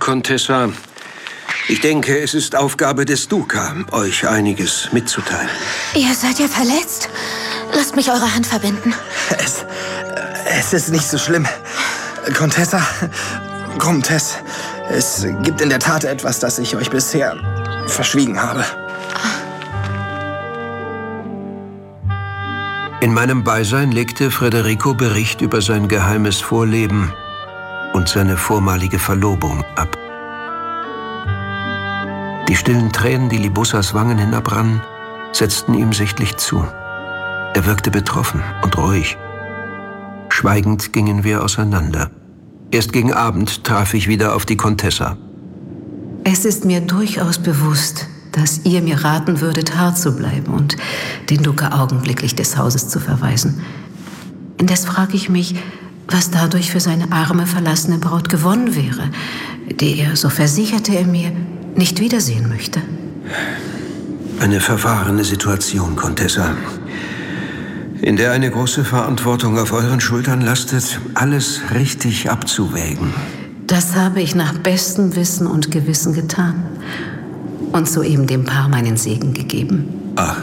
Contessa. Ich denke, es ist Aufgabe des Duca, euch einiges mitzuteilen. Ihr seid ja verletzt. Lasst mich eure Hand verbinden. Es ist nicht so schlimm. Comtesse, es gibt in der Tat etwas, das ich euch bisher verschwiegen habe. In meinem Beisein legte Federico Bericht über sein geheimes Vorleben und seine vormalige Verlobung ab. Die stillen Tränen, die Libussas Wangen hinabrannen, setzten ihm sichtlich zu. Er wirkte betroffen und ruhig. Schweigend gingen wir auseinander. Erst gegen Abend traf ich wieder auf die Contessa. Es ist mir durchaus bewusst, dass ihr mir raten würdet, hart zu bleiben und den Duca augenblicklich des Hauses zu verweisen. Indes frage ich mich, was dadurch für seine arme, verlassene Braut gewonnen wäre, die er, so versicherte er mir, nicht wiedersehen möchte. Eine verfahrene Situation, Contessa, in der eine große Verantwortung auf euren Schultern lastet, alles richtig abzuwägen. Das habe ich nach bestem Wissen und Gewissen getan und soeben dem Paar meinen Segen gegeben. Ach.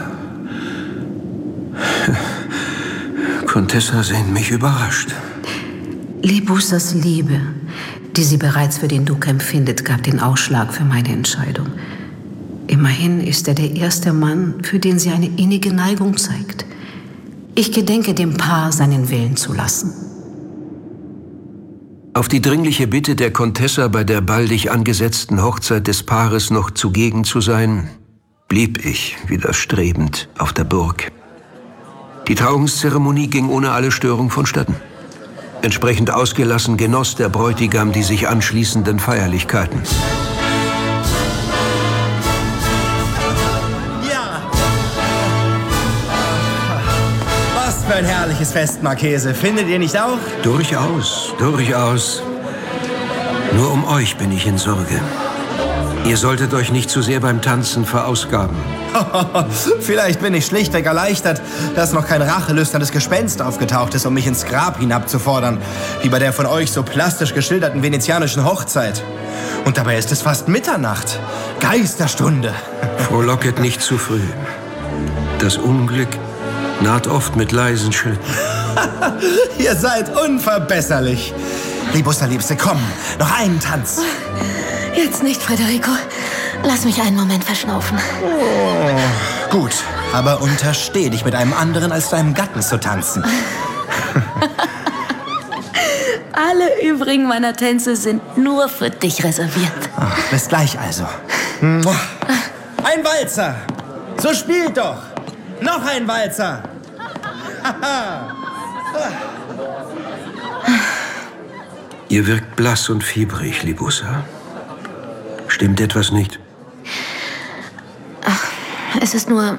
Contessa sehen mich überrascht. Libussas Liebe, die sie bereits für den Duca empfindet, gab den Ausschlag für meine Entscheidung. Immerhin ist er der erste Mann, für den sie eine innige Neigung zeigt. Ich gedenke, dem Paar seinen Willen zu lassen. Auf die dringliche Bitte der Contessa, bei der baldig angesetzten Hochzeit des Paares noch zugegen zu sein, blieb ich widerstrebend auf der Burg. Die Trauungszeremonie ging ohne alle Störung vonstatten. Entsprechend ausgelassen genoss der Bräutigam die sich anschließenden Feierlichkeiten. Was für ein herrliches Fest, Marchese. Findet ihr nicht auch? Durchaus, durchaus. Nur um euch bin ich in Sorge. Ihr solltet euch nicht zu sehr beim Tanzen verausgaben. Vielleicht bin ich schlichtweg erleichtert, dass noch kein rachelüsternes Gespenst aufgetaucht ist, um mich ins Grab hinabzufordern, wie bei der von euch so plastisch geschilderten venezianischen Hochzeit. Und dabei ist es fast Mitternacht. Geisterstunde. Frohlocket nicht zu früh. Das Unglück naht oft mit leisen Schritten. Ihr seid unverbesserlich. Libussa, Liebste, komm, noch einen Tanz. Jetzt nicht, Federico. Lass mich einen Moment verschnaufen. Oh, gut, aber untersteh dich mit einem anderen als deinem Gatten zu tanzen. Alle übrigen meiner Tänze sind nur für dich reserviert. Ach, bis gleich also. Ein Walzer. So spielt doch. Noch ein Walzer. Ihr wirkt blass und fiebrig, Libussa. Stimmt etwas nicht? Ach, es ist nur,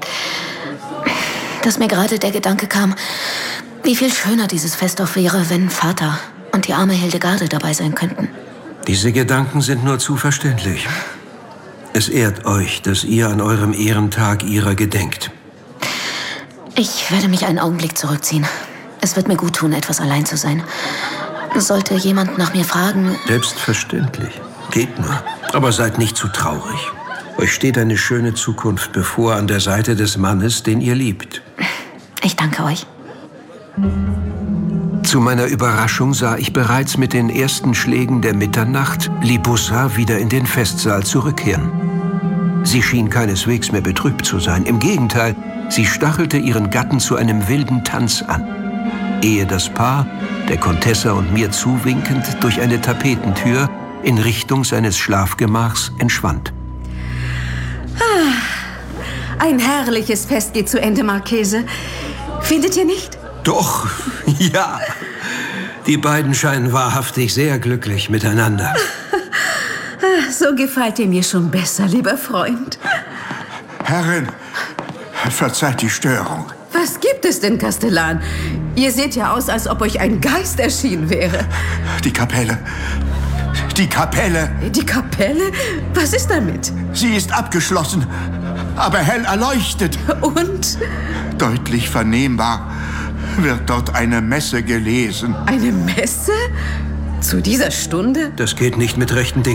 dass mir gerade der Gedanke kam, wie viel schöner dieses Fest auch wäre, wenn Vater und die arme Hildegarde dabei sein könnten. Diese Gedanken sind nur zu verständlich. Es ehrt euch, dass ihr an eurem Ehrentag ihrer gedenkt. Ich werde mich einen Augenblick zurückziehen. Es wird mir gut tun, etwas allein zu sein. Sollte jemand nach mir fragen... Selbstverständlich. Geht nur. Aber seid nicht zu traurig. Euch steht eine schöne Zukunft bevor an der Seite des Mannes, den ihr liebt. Ich danke euch. Zu meiner Überraschung sah ich bereits mit den ersten Schlägen der Mitternacht Libussa wieder in den Festsaal zurückkehren. Sie schien keineswegs mehr betrübt zu sein. Im Gegenteil, sie stachelte ihren Gatten zu einem wilden Tanz an. Ehe das Paar, der Contessa und mir zuwinkend, durch eine Tapetentür in Richtung seines Schlafgemachs entschwand. Ein herrliches Fest geht zu Ende, Marchese. Findet ihr nicht? Doch, ja. Die beiden scheinen wahrhaftig sehr glücklich miteinander. So gefällt ihr mir schon besser, lieber Freund. Herrin, verzeiht die Störung. Was gibt es denn, Kastellan? Ihr seht ja aus, als ob euch ein Geist erschienen wäre. Die Kapelle. Die Kapelle. Die Kapelle? Was ist damit? Sie ist abgeschlossen, aber hell erleuchtet. Und? Deutlich vernehmbar wird dort eine Messe gelesen. Eine Messe? Zu dieser Stunde? Das geht nicht mit rechten Dingen.